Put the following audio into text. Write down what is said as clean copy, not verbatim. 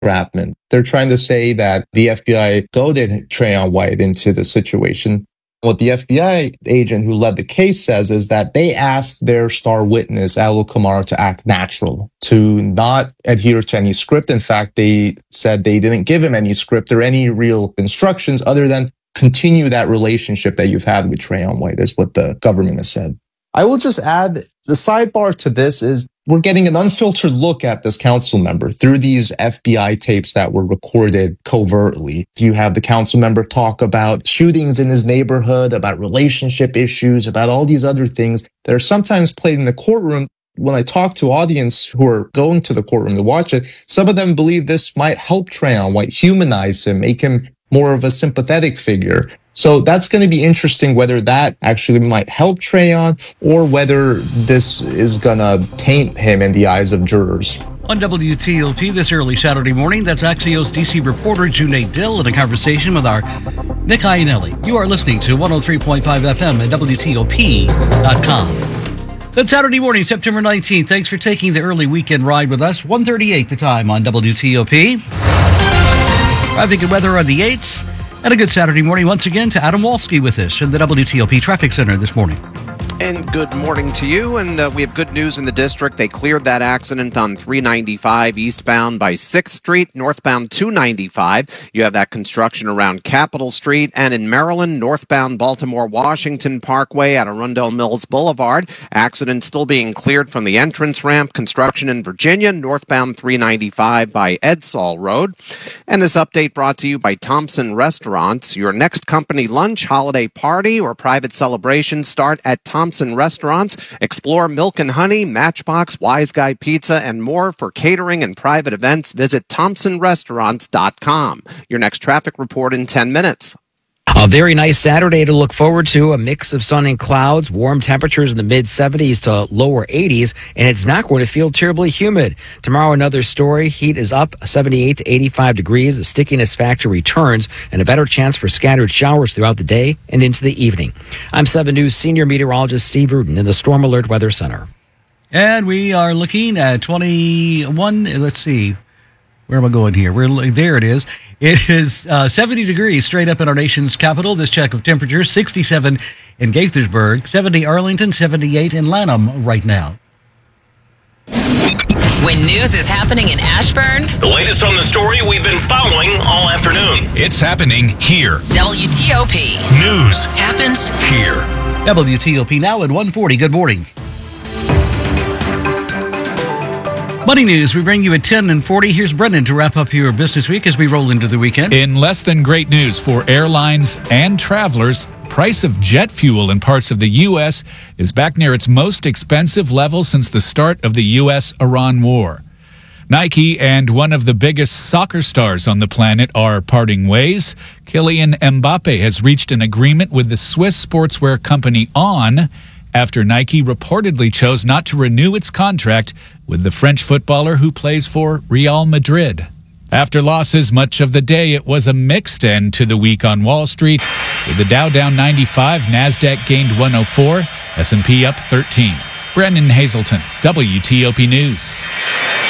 entrapment. They're trying to say that the FBI goaded Trayon White into the situation. What the FBI agent who led the case says is that they asked their star witness, Alua Kamara, to act natural, to not adhere to any script. In fact, they said they didn't give him any script or any real instructions other than continue that relationship that you've had with Trayon White, is what the government has said. I will just add, the sidebar to this is we're getting an unfiltered look at this council member through these FBI tapes that were recorded covertly. You have the council member talk about shootings in his neighborhood, about relationship issues, about all these other things that are sometimes played in the courtroom. When I talk to audience who are going to the courtroom to watch it, some of them believe this might help Trayon White, humanize him, make him more of a sympathetic figure. So that's going to be interesting whether that actually might help Trayon or whether this is going to taint him in the eyes of jurors. On WTOP this early Saturday morning, that's Axios DC reporter Junaid Dill in a conversation with our Nick Iannelli. You are listening to 103.5 FM at WTOP.com. Good Saturday morning, September 19th. Thanks for taking the early weekend ride with us. 1:38 the time on WTOP. Traffic and weather on the 8s. And a good Saturday morning once again to Adam Walski with us in the WTOP Traffic Center this morning. And good morning to you. And we have good news in the district. They cleared that accident on 395 eastbound by 6th Street, northbound 295. You have that construction around Capitol Street. And in Maryland, northbound Baltimore-Washington Parkway at Arundel Mills Boulevard. Accident still being cleared from the entrance ramp. Construction in Virginia, northbound 395 by Edsall Road. And this update brought to you by Thompson Restaurants. Your next company lunch, holiday party, or private celebration start at Thompson Restaurants. Explore Milk and Honey, Matchbox, Wise Guy Pizza, and more for catering and private events. Visit ThompsonRestaurants.com. Your next traffic report in 10 minutes. A very nice Saturday to look forward to. A mix of sun and clouds, warm temperatures in the mid-70s to lower 80s, and it's not going to feel terribly humid. Tomorrow, another story. Heat is up 78 to 85 degrees. The stickiness factor returns, and a better chance for scattered showers throughout the day and into the evening. I'm 7 News senior meteorologist Steve Rudin in the Storm Alert Weather Center. And we are looking at 21. Let's see. Where am I going here? There it is. It is 70 degrees straight up in our nation's capital. This check of temperature, 67 in Gaithersburg, 70 Arlington, 78 in Lanham right now. When news is happening in Ashburn, the latest on the story we've been following all afternoon. It's happening here. WTOP. News happens here. WTOP now at 1:40. Good morning. Money news, we bring you at 10 and 40. Here's Brendan to wrap up your business week as we roll into the weekend. In less than great news for airlines and travelers, price of jet fuel in parts of the U.S. is back near its most expensive level since the start of the U.S.-Iran war. Nike and one of the biggest soccer stars on the planet are parting ways. Kylian Mbappe has reached an agreement with the Swiss sportswear company On after Nike reportedly chose not to renew its contract with the French footballer who plays for Real Madrid. After losses much of the day, it was a mixed end to the week on Wall Street, with the Dow down 95, NASDAQ gained 104, S&P up 13. Brendan Hazelton, WTOP News.